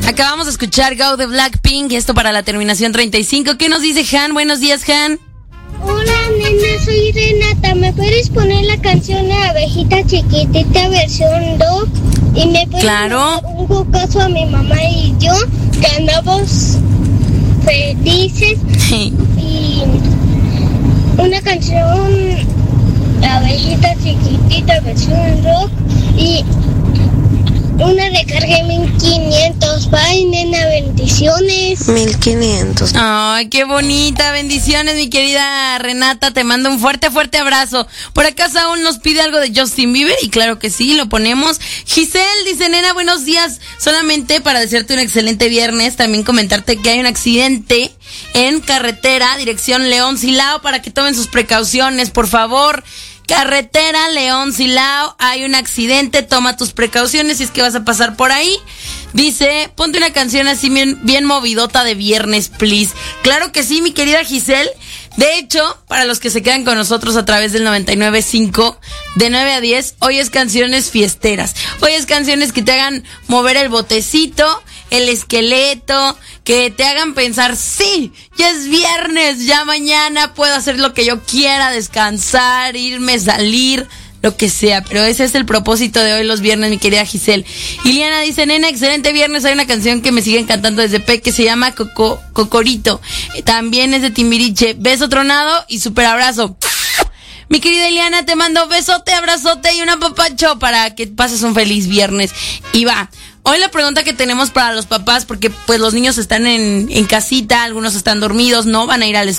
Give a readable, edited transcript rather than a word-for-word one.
Acabamos de escuchar Go de Blackpink, esto para la terminación 35. ¿Qué nos dice Han? Buenos días, Han. Hola, nena, soy Renata. ¿Me puedes poner la canción de Abejita Chiquitita versión 2? Y me puedes Claro. dar un caso a mi mamá y yo, que andamos felices. Sí. Y una canción, Abejita Chiquitita versión rock. Y una recargué 1500. Bye, nena, bendiciones. 1500. Ay, qué bonita. Bendiciones, mi querida Renata. Te mando un fuerte, fuerte abrazo. Por acá Saúl nos pide algo de Justin Bieber y claro que sí, lo ponemos. Giselle dice, nena, buenos días. Solamente para desearte un excelente viernes, también comentarte que hay un accidente en carretera, dirección León Silao, para que tomen sus precauciones, por favor. Carretera León Silao, hay un accidente, toma tus precauciones si es que vas a pasar por ahí. Dice, ponte una canción así bien movidota de viernes, please. Claro que sí, mi querida Giselle. De hecho, para los que se quedan con nosotros a través del 99.5, de 9 a 10, hoy es canciones fiesteras. Hoy es canciones que te hagan mover el botecito, el esqueleto, que te hagan pensar, sí, ya es viernes, ya mañana puedo hacer lo que yo quiera, descansar, irme, salir, lo que sea. Pero ese es el propósito de hoy los viernes, mi querida Giselle. Iliana dice, nena, excelente viernes. Hay una canción que me siguen cantando desde que se llama Cocorito. También es de Timbiriche. Beso tronado y súper abrazo. Mi querida Iliana, te mando besote, abrazote y un apapacho para que pases un feliz viernes. Y va, hoy la pregunta que tenemos para los papás, porque pues los niños están en casita, algunos están dormidos, no van a ir a la escuela.